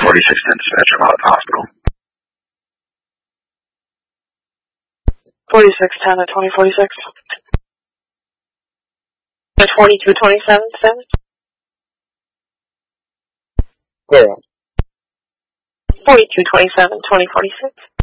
4610 dispatcher, I'm out at the hospital. 4610 at 2046. At 4227, Sam? Clear. 4227, 2046.